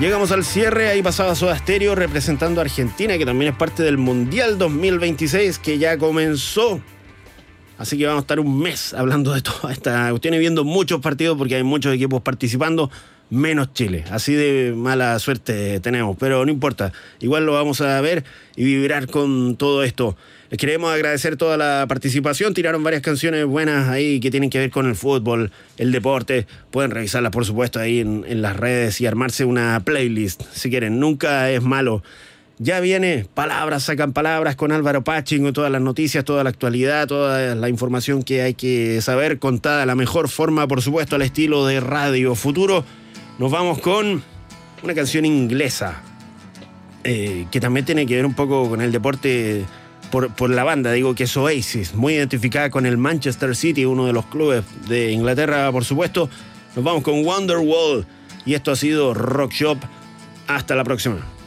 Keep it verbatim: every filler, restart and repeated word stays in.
Llegamos al cierre, ahí pasaba Soda Stereo representando a Argentina, que también es parte del Mundial dos mil veintiséis, que ya comenzó. Así que vamos a estar un mes hablando de toda esta cuestión y viendo muchos partidos porque hay muchos equipos participando, menos Chile. Así de mala suerte tenemos, pero no importa. Igual lo vamos a ver y vibrar con todo esto. Les queremos agradecer toda la participación. Tiraron varias canciones buenas ahí que tienen que ver con el fútbol, el deporte. Pueden revisarlas, por supuesto, ahí en, en las redes y armarse una playlist, si quieren. Nunca es malo. Ya viene Palabras Sacan Palabras con Álvaro Pachingo, todas las noticias, toda la actualidad, toda la información que hay que saber, contada de la mejor forma, por supuesto, al estilo de Radio Futuro. Nos vamos con una canción inglesa eh, que también tiene que ver un poco con el deporte por, por la banda, digo que es Oasis, muy identificada con el Manchester City, uno de los clubes de Inglaterra, por supuesto. Nos vamos con Wonderwall y esto ha sido Rock Shop. Hasta la próxima.